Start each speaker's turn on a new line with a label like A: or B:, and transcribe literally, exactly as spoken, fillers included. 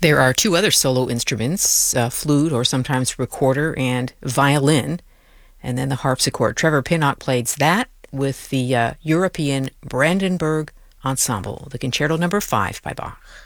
A: There are two other solo instruments, uh, flute or sometimes recorder and violin, and then the harpsichord. Trevor Pinnock plays that with the uh, European Brandenburg Ensemble, the Concerto Number Five by Bach.